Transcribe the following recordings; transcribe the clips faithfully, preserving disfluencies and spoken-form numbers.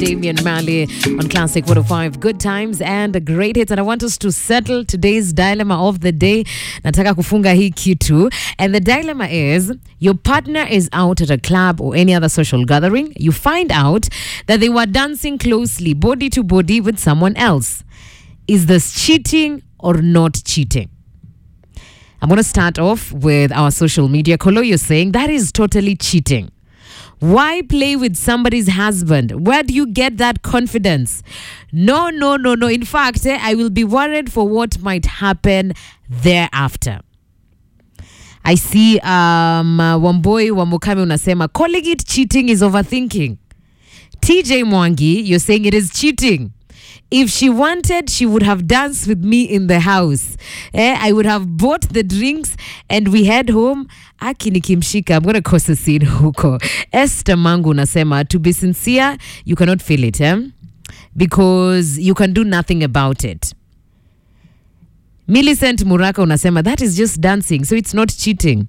Damian Mali on Classic one oh five. Good times and great hits. And I want us to settle today's dilemma of the day. Nataka kufunga hii kitu. And the dilemma is, your partner is out at a club or any other social gathering. You find out that they were dancing closely, body to body with someone else. Is this cheating or not cheating? I'm going to start off with our social media. Kolo, you're saying that is totally cheating. Why play with somebody's husband? Where do you get that confidence? No, no, no, no. In fact, eh, I will be worried for what might happen thereafter. I see um, uh, Wamboi Wamukami unasema, calling it cheating is overthinking. T J Mwangi, you're saying it is cheating. If she wanted, she would have danced with me in the house. Eh, I would have bought the drinks and we head home. Aki nikimshika, I'm going to cause a scene huko. Esther Mangu nasema, to be sincere, you cannot feel it, eh? Because you can do nothing about it. Millicent Muraka unasema, that is just dancing, so it's not cheating.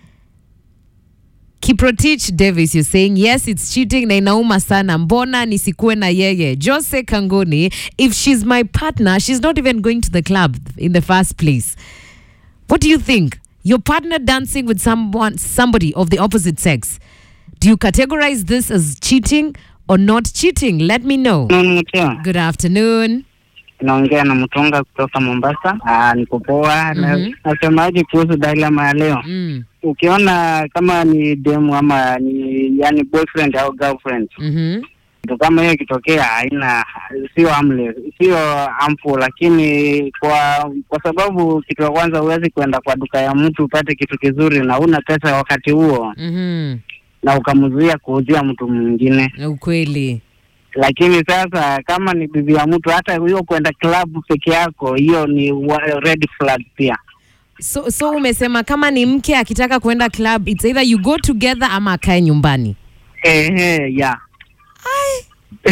Kiprotich Davis, you're saying, yes, it's cheating na inauma sana. Mbona nisikuwe na yeye. Jose Kangoni, if she's my partner, she's not even going to the club in the first place. What do you think? Your partner dancing with someone, somebody of the opposite sex. Do you categorize this as cheating or not cheating? Let me know. Good afternoon. Naongea na Mtonga kutoka Mombasa. Ah, niko poa. Mm-hmm. Nasemaje kuhusu dilemma ya leo? Mm. Ukiona kama ni demu ama ni yani boyfriend au girlfriend. Mhm. Ndio kama hiyo kitokea haina sio harmless, sio harmful, lakini kwa kwa sababu kitu cha kwanza huwezi kwenda kwa duka ya mtu upate kitu kizuri na una pesa wakati huo. Mhm. Na ukamzuia kuuzia mtu mwingine. Ukweli. Lakini sasa kama ni bibi ya mtu, hata hiyo kwenda club peke yako, hiyo ni red flag pia. So so umesema kama ni mke akitaka kwenda club, it's either you go together ama akae nyumbani. Eh eh, yeah. Ai.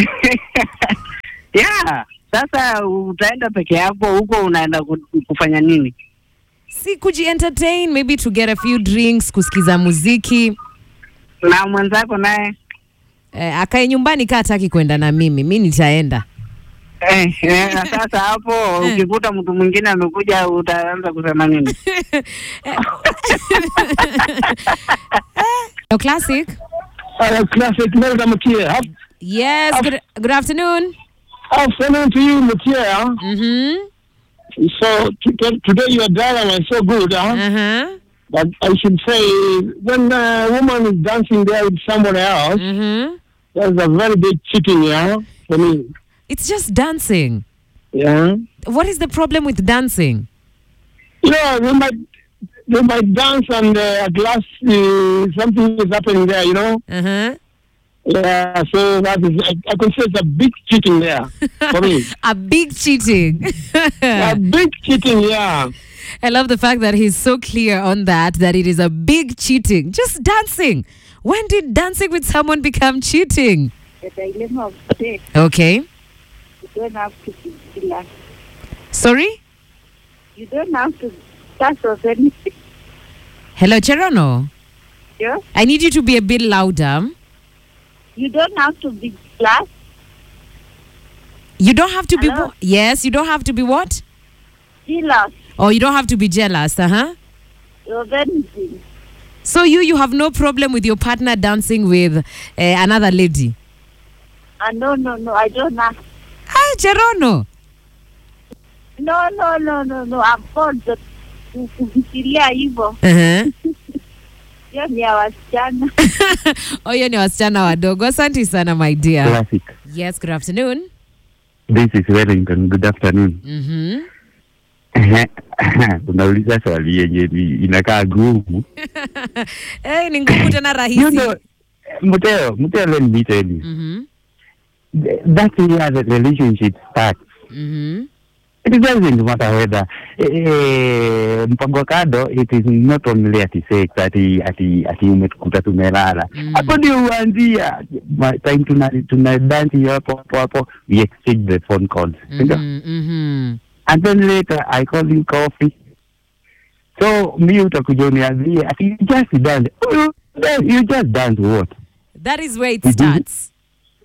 Yeah, sasa utaenda peke yako huko, unaenda kufanya nini? Si kuji entertain, maybe to get a few drinks, kusikiza muziki. Na mwenzako naye Eh, akae nyumbani kaa hataki kwenda na mimi, mimi nitaenda. Eh, eh, sasa hapo ukikuta mtu mwingine amekuja utaanza kusema nini? No Classic. Uh, classic, Melda Mutia. Yes, good, good afternoon. Afternoon to you, Mutia. Mhm. So t- today your dialogue is so good, huh? Uh-huh. But I should say, when a woman is dancing there with someone else, Mhm. there's a very big cheating, yeah, for me. It's just dancing. Yeah. What is the problem with dancing? Yeah, we might, we might dance and uh, at last uh, something is happening there, you know? Uh-huh. Yeah, so that is, I, I can say it's a big cheating there for me. A big cheating. A big cheating, yeah. I love the fact that he's so clear on that, that it is a big cheating. Just dancing. When did dancing with someone become cheating? The dilemma of sex. Okay. You don't have to be jealous. Sorry? You don't have to dance of anything. Hello, Cherono. Yeah? I need you to be a bit louder. You don't have to be jealous. You don't have to Hello? be... Yes, you don't have to be what? Jealous Oh, you don't have to be jealous, uh-huh. of anything. So you, you have no problem with your partner dancing with uh, another lady? Uh, no, no, no, I don't have. Ah, Cherono. No, no, no, no, no. I'm bored of kufikiria hivyo. Uh-huh. Hiyo ni ya wasichana. Oh, hiyo ni wasichana wadogo. Asante sana, my dear. Classic. Yes, good afternoon. This is Wellington. Good afternoon. Mhm. Unauliza swali yenye inakaa ngumu. Eh, ni ngumu tena rahisi. You know, Muteo, Muteo, let me tell you. Mhm. That's where the relationship starts. Mhm. It doesn't matter whether eh, mpango kado, it is not only at sex ati ati ati umekuta tumelala. Hapo ndio uanzia time tuna tuna dance hapo hapo hapo, we exchange the phone calls. Mhm. Mhm. And then later I call you coffee. So mi utakuja uniambie ati you just dance. You just dance what? That is where it starts.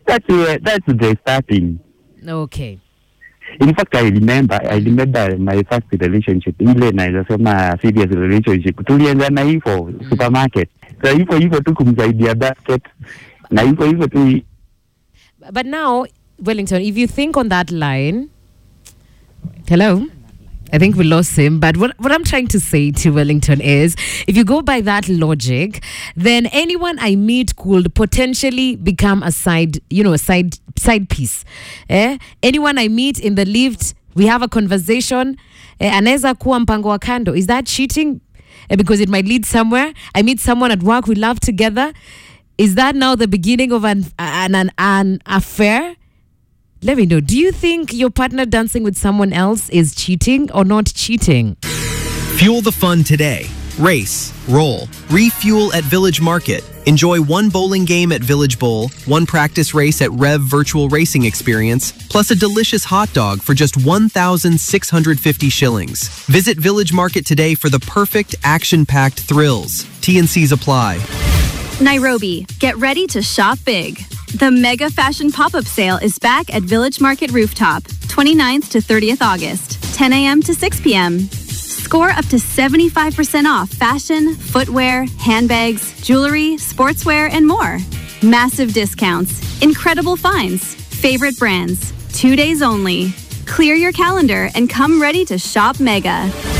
That's uh, that's the starting. Okay. In fact, I remember, I remember my first relationship, ile naweza sema serious relationship. Tulianza na hivyo supermarket. So hivyo hivyo tu kumsaidia basket. Na hivyo hivyo tu. But now, Wellington, if you think on that line, hello? I think we lost him. But what, what I'm trying to say to Wellington is, if you go by that logic, then anyone I meet could potentially become a side, you know, a side side piece. Eh? Anyone I meet in the lift, we have a conversation. Eh, anaweza kuwa mpango wa kando. Is that cheating? Eh, because it might lead somewhere. I meet someone at work, we laugh together. Is that now the beginning of an an, an, an affair? Let me know. Do you think your partner dancing with someone else is cheating or not cheating? Fuel the fun today. Race, roll, refuel at Village Market. Enjoy one bowling game at Village Bowl, one practice race at Rev Virtual Racing Experience, plus a delicious hot dog for just one thousand six hundred fifty shillings. Visit Village Market today for the perfect action-packed thrills. T and C's apply. Nairobi, get ready to shop big. The Mega Fashion Pop-Up Sale is back at Village Market Rooftop, twenty-ninth to thirtieth August, ten a.m. to six p.m. Score up to seventy-five percent off fashion, footwear, handbags, jewelry, sportswear, and more. Massive discounts, incredible finds, favorite brands. Two days only. Clear your calendar and come ready to shop Mega.